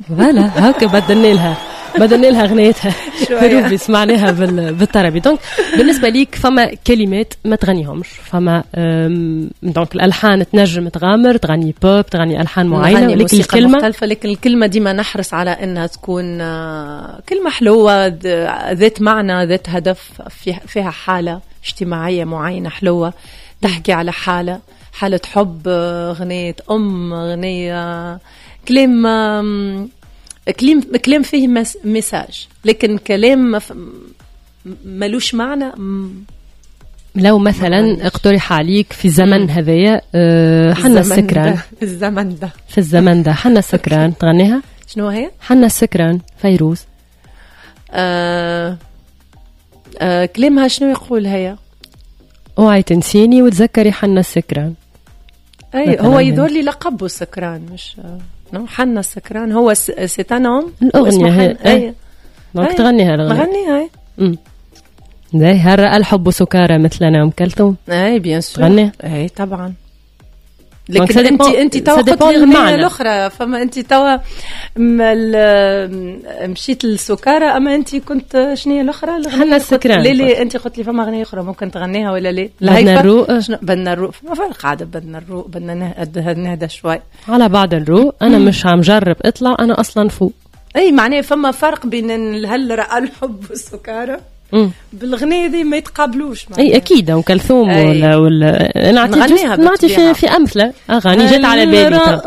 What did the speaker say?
فوالا هاكا بدلنا لها غنيتها روبي سمعناها بالطربي. دونك بالنسبه ليك فما كلمات ما تغنيهمش، فما دونك الالحان تنجم تغامر، تغني بوب، تغني الحان معينه، ولكن الكلمه مختلفه. لكن الكلمه ديما نحرص على انها تكون كلمه حلوه ذات معنى، ذات هدف، فيها حاله اجتماعيه معينه حلوه، تحكي على حاله حب، غنية غنية كلام فيه مساج. لكن كلام ملوش معنى. لو مثلا اقترح عليك في الزمن هذايا حنا السكران، في الزمن ده حنا السكران تغنيها؟ شنو هي؟ حنا السكران فيروز. كلامها شنو يقول هي؟ اوعي تنسيني وتذكري حنا السكران. اي هو يدور لي لقبه سكران، مش حنا السكران، هو ستانهم الاغنيه هي. دونك تغنيها نغنيها. زي هرأ الحب سكارى مثلنا ام كلثوم. اي بيان سور تغني. اي طبعا. لكن انت توا قلت لي الاغنيه الاخرى، فما انت توا مشيت للسكارى، اما انت كنت شنو الاخرى؟ حنا السكران. ليه انت قلت لي فما اغنيه اخرى ممكن تغنيها ولا ليه؟ بدنا الروق. بدنا الروق، ما فرق عاد. بدنا الروق، بدنا نهدى شوي على بعض الروق. انا مش عم جرب اطلع، انا اصلا فوق. اي معناه فما فرق بين هل رأى الحب والسكارى. بالغنية دي ما يتقابلوش. اي اكيد ام كلثوم ولا نعطي في امثله اغاني جات على بالي.